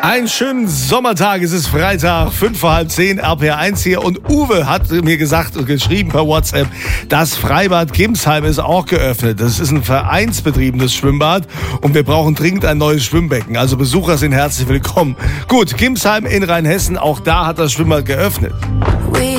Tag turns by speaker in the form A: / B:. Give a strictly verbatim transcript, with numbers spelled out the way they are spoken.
A: Einen schönen Sommertag, es ist Freitag, fünf vor halb zehn, R P R eins hier und Uwe hat mir gesagt und geschrieben per WhatsApp, das Freibad Gimsheim ist auch geöffnet. Das ist ein vereinsbetriebenes Schwimmbad und wir brauchen dringend ein neues Schwimmbecken. Also Besucher sind herzlich willkommen. Gut, Gimsheim in Rheinhessen, auch da hat das Schwimmbad geöffnet.